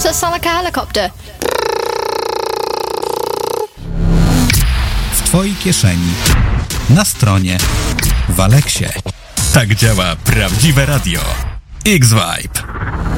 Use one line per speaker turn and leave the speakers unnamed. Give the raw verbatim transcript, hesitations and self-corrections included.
to sound like a helicopter.
W twojej kieszeni, na stronie, w Aleksie. Tak działa prawdziwe radio. X-Vibe.